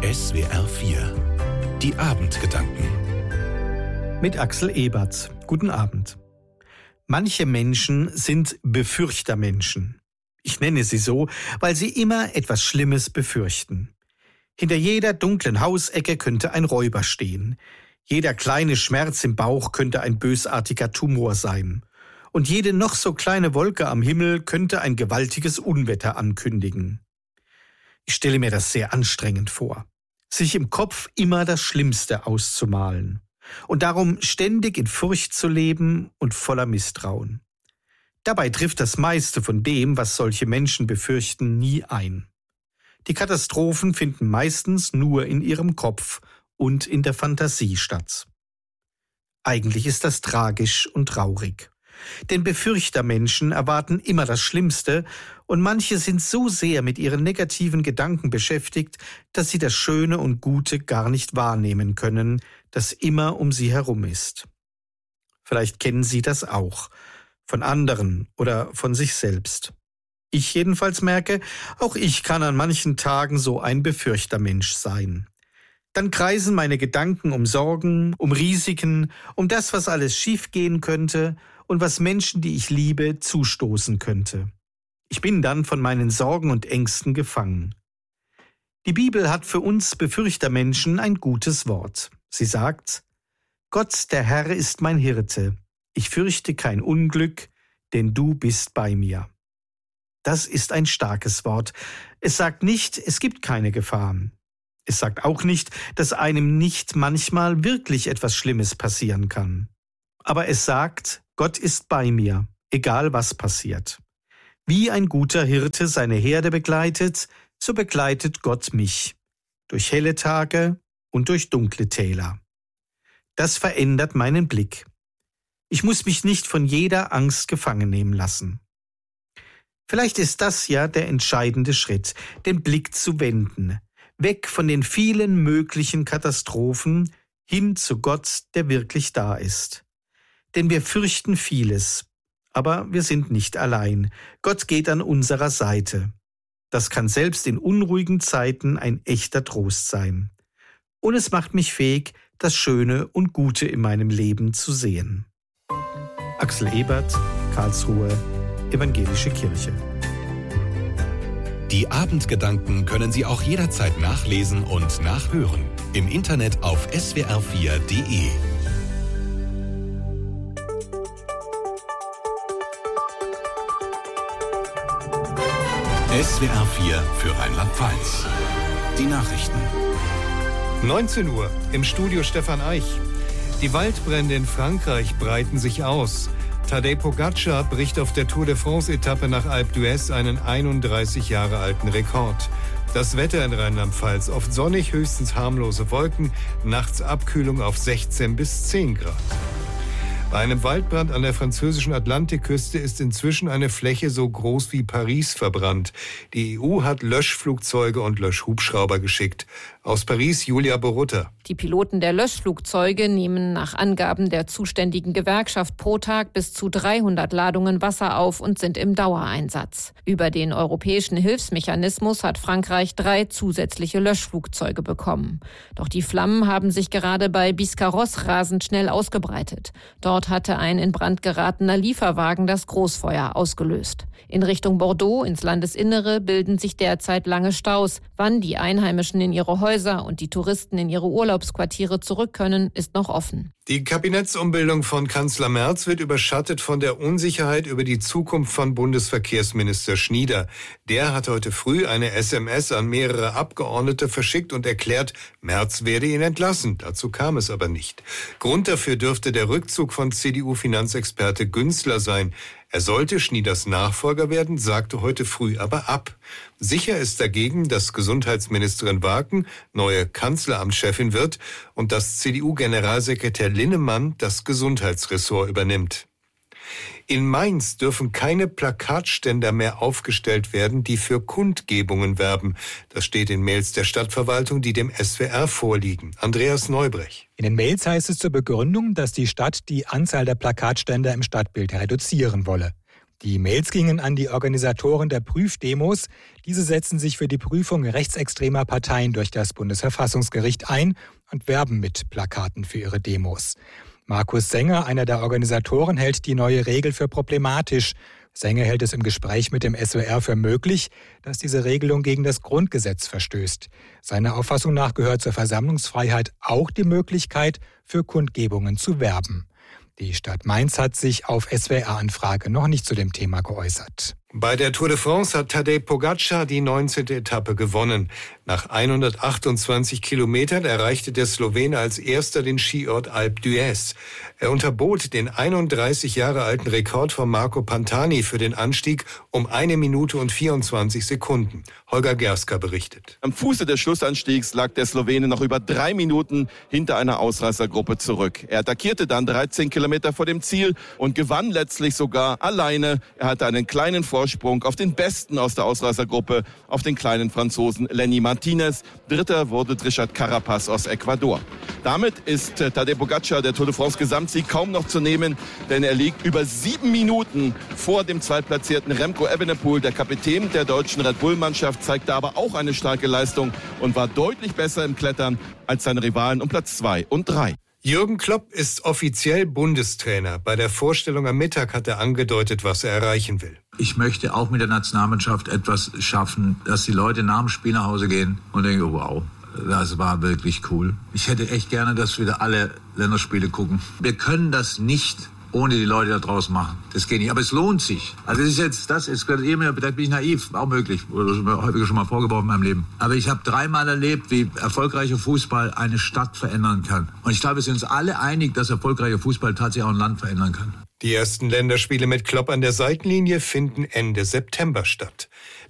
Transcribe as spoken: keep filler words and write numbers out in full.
S W R vier. Die Abendgedanken. Mit Axel Ebert. Guten Abend. Manche Menschen sind Befürchtermenschen. Ich nenne sie so, weil sie immer etwas Schlimmes befürchten. Hinter jeder dunklen Hausecke könnte ein Räuber stehen. Jeder kleine Schmerz im Bauch könnte ein bösartiger Tumor sein. Und jede noch so kleine Wolke am Himmel könnte ein gewaltiges Unwetter ankündigen. Ich stelle mir das sehr anstrengend vor, sich im Kopf immer das Schlimmste auszumalen und darum ständig in Furcht zu leben und voller Misstrauen. Dabei trifft das meiste von dem, was solche Menschen befürchten, nie ein. Die Katastrophen finden meistens nur in ihrem Kopf und in der Fantasie statt. Eigentlich ist das tragisch und traurig. Denn Befürchtermenschen erwarten immer das Schlimmste und manche sind so sehr mit ihren negativen Gedanken beschäftigt, dass sie das Schöne und Gute gar nicht wahrnehmen können, das immer um sie herum ist. Vielleicht kennen Sie das auch, von anderen oder von sich selbst. Ich jedenfalls merke, auch ich kann an manchen Tagen so ein Befürchtermensch sein. Dann kreisen meine Gedanken um Sorgen, um Risiken, um das, was alles schiefgehen könnte und was Menschen, die ich liebe, zustoßen könnte. Ich bin dann von meinen Sorgen und Ängsten gefangen. Die Bibel hat für uns Befürchtermenschen ein gutes Wort. Sie sagt: Gott, der Herr, ist mein Hirte. Ich fürchte kein Unglück, denn du bist bei mir. Das ist ein starkes Wort. Es sagt nicht, es gibt keine Gefahr. Es sagt auch nicht, dass einem nicht manchmal wirklich etwas Schlimmes passieren kann. Aber es sagt, Gott ist bei mir, egal was passiert. Wie ein guter Hirte seine Herde begleitet, so begleitet Gott mich. Durch helle Tage und durch dunkle Täler. Das verändert meinen Blick. Ich muss mich nicht von jeder Angst gefangen nehmen lassen. Vielleicht ist das ja der entscheidende Schritt, den Blick zu wenden. Weg von den vielen möglichen Katastrophen hin zu Gott, der wirklich da ist. Denn wir fürchten vieles, aber wir sind nicht allein. Gott geht an unserer Seite. Das kann selbst in unruhigen Zeiten ein echter Trost sein. Und es macht mich fähig, das Schöne und Gute in meinem Leben zu sehen. Axel Ebert, Karlsruhe, Evangelische Kirche. Die Abendgedanken können Sie auch jederzeit nachlesen und nachhören. Im Internet auf S W R vier Punkt de. S W R vier für Rheinland-Pfalz. Die Nachrichten. neunzehn Uhr, im Studio Stefan Eich. Die Waldbrände in Frankreich breiten sich aus. Tadej Pogačar bricht auf der Tour de France-Etappe nach Alpe d'Huez einen einunddreißig Jahre alten Rekord. Das Wetter in Rheinland-Pfalz: oft sonnig, höchstens harmlose Wolken, nachts Abkühlung auf sechzehn bis zehn Grad. Bei einem Waldbrand an der französischen Atlantikküste ist inzwischen eine Fläche so groß wie Paris verbrannt. Die E U hat Löschflugzeuge und Löschhubschrauber geschickt. Aus Paris, Julia Borutta. Die Piloten der Löschflugzeuge nehmen nach Angaben der zuständigen Gewerkschaft pro Tag bis zu dreihundert Ladungen Wasser auf und sind im Dauereinsatz. Über den europäischen Hilfsmechanismus hat Frankreich drei zusätzliche Löschflugzeuge bekommen. Doch die Flammen haben sich gerade bei Biscarrosse rasend schnell ausgebreitet. Dort hatte ein in Brand geratener Lieferwagen das Großfeuer ausgelöst. In Richtung Bordeaux, ins Landesinnere, bilden sich derzeit lange Staus. Wann die Einheimischen in ihre Häuser und die Touristen in ihre Urlaubsquartiere zurück können, ist noch offen. Die Kabinettsumbildung von Kanzler Merz wird überschattet von der Unsicherheit über die Zukunft von Bundesverkehrsminister Schnieder. Der hat heute früh eine S M S an mehrere Abgeordnete verschickt und erklärt, Merz werde ihn entlassen. Dazu kam es aber nicht. Grund dafür dürfte der Rückzug von C D U-Finanzexperte Günzler sein. Er sollte Schnieders Nachfolger werden, sagte heute früh aber ab. Sicher ist dagegen, dass Gesundheitsministerin Waken neue Kanzleramtschefin wird und dass C D U-Generalsekretär Linnemann das Gesundheitsressort übernimmt. In Mainz dürfen keine Plakatständer mehr aufgestellt werden, die für Kundgebungen werben. Das steht in Mails der Stadtverwaltung, die dem S W R vorliegen. Andreas Neubrech. In den Mails heißt es zur Begründung, dass die Stadt die Anzahl der Plakatständer im Stadtbild reduzieren wolle. Die Mails gingen an die Organisatoren der Prüfdemos. Diese setzen sich für die Prüfung rechtsextremer Parteien durch das Bundesverfassungsgericht ein und werben mit Plakaten für ihre Demos. Markus Sänger, einer der Organisatoren, hält die neue Regel für problematisch. Sänger hält es im Gespräch mit dem S W R für möglich, dass diese Regelung gegen das Grundgesetz verstößt. Seiner Auffassung nach gehört zur Versammlungsfreiheit auch die Möglichkeit, für Kundgebungen zu werben. Die Stadt Mainz hat sich auf S W R-Anfrage noch nicht zu dem Thema geäußert. Bei der Tour de France hat Tadej Pogačar die neunzehnte Etappe gewonnen. Nach hundertachtundzwanzig Kilometern erreichte der Slowene als erster den Skiort Alpe d'Huez. Er unterbot den einunddreißig Jahre alten Rekord von Marco Pantani für den Anstieg um eine Minute und vierundzwanzig Sekunden. Holger Gerska berichtet. Am Fuße des Schlussanstiegs lag der Slowene noch über drei Minuten hinter einer Ausreißergruppe zurück. Er attackierte dann dreizehn Kilometer vor dem Ziel und gewann letztlich sogar alleine. Er hatte einen kleinen Vorsprung auf den Besten aus der Ausreißergruppe, auf den kleinen Franzosen Lenny Martinez. Dritter wurde Richard Carapaz aus Ecuador. Damit ist Tadej Pogačar der Tour de France Gesamtsieg kaum noch zu nehmen, denn er liegt über sieben Minuten vor dem zweitplatzierten Remco Evenepoel. Der Kapitän der deutschen Red Bull-Mannschaft zeigte aber auch eine starke Leistung und war deutlich besser im Klettern als seine Rivalen um Platz zwei und drei. Jürgen Klopp ist offiziell Bundestrainer. Bei der Vorstellung am Mittag hat er angedeutet, was er erreichen will. Ich möchte auch mit der Nationalmannschaft etwas schaffen, dass die Leute nach dem Spiel nach Hause gehen und denken, oh, wow, das war wirklich cool. Ich hätte echt gerne, dass wir alle Länderspiele gucken. Wir können das nicht ohne die Leute da draußen machen. Das geht nicht. Aber es lohnt sich. Also das ist jetzt, das ist, da bin ich naiv, auch möglich. Oder mir häufiger schon mal vorgeworfen in meinem Leben. Aber ich habe dreimal erlebt, wie erfolgreicher Fußball eine Stadt verändern kann. Und ich glaube, wir sind uns alle einig, dass erfolgreicher Fußball tatsächlich auch ein Land verändern kann. Die ersten Länderspiele mit Klopp an der Seitenlinie finden Ende September statt.